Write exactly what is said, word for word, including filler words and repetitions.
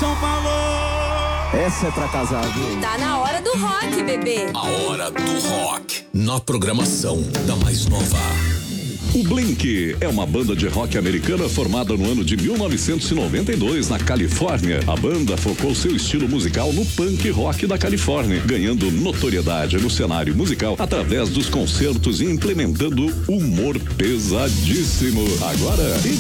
São Paulo! Essa é pra casar, viu? Tá na hora do rock, bebê. A hora do rock. Na programação da mais nova. O Blink é uma banda de rock americana formada no ano de mil novecentos e noventa e dois na Califórnia. A banda focou seu estilo musical no punk rock da Califórnia, ganhando notoriedade no cenário musical através dos concertos e implementando humor pesadíssimo. Agora,